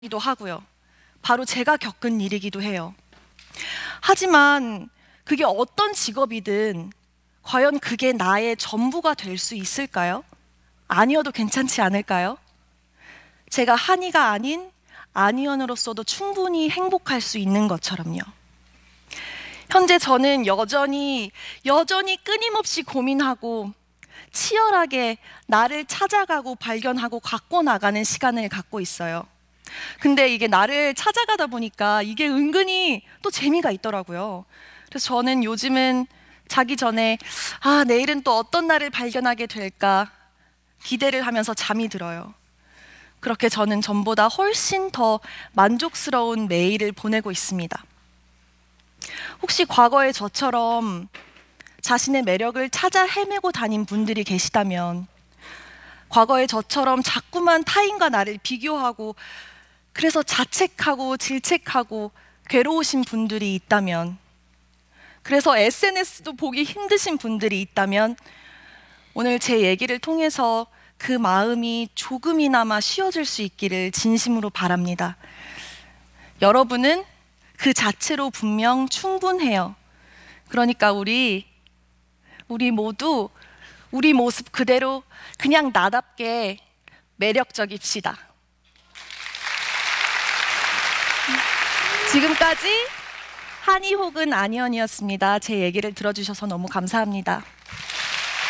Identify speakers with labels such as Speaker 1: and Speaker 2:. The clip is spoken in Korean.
Speaker 1: 기도 하고요. 바로 제가 겪은 일이기도 해요. 하지만 그게 어떤 직업이든 과연 그게 나의 전부가 될 수 있을까요? 아니어도 괜찮지 않을까요? 제가 한이가 아닌 아니언으로서도 충분히 행복할 수 있는 것처럼요. 현재 저는 여전히 끊임없이 고민하고 치열하게 나를 찾아가고 발견하고 갖고 나가는 시간을 갖고 있어요. 근데 이게 나를 찾아가다 보니까 이게 은근히 또 재미가 있더라고요. 그래서 저는 요즘은 자기 전에 내일은 또 어떤 날을 발견하게 될까 기대를 하면서 잠이 들어요. 그렇게 저는 전보다 훨씬 더 만족스러운 매일을 보내고 있습니다. 혹시 과거의 저처럼 자신의 매력을 찾아 헤매고 다닌 분들이 계시다면, 과거의 저처럼 자꾸만 타인과 나를 비교하고 그래서 자책하고 질책하고 괴로우신 분들이 있다면, 그래서 SNS도 보기 힘드신 분들이 있다면, 오늘 제 얘기를 통해서 그 마음이 조금이나마 쉬어질 수 있기를 진심으로 바랍니다. 여러분은 그 자체로 분명 충분해요. 그러니까 우리 모두 우리 모습 그대로 그냥 나답게 매력적입시다. 지금까지 한이 혹은 아니언이었습니다. 제 얘기를 들어주셔서 너무 감사합니다.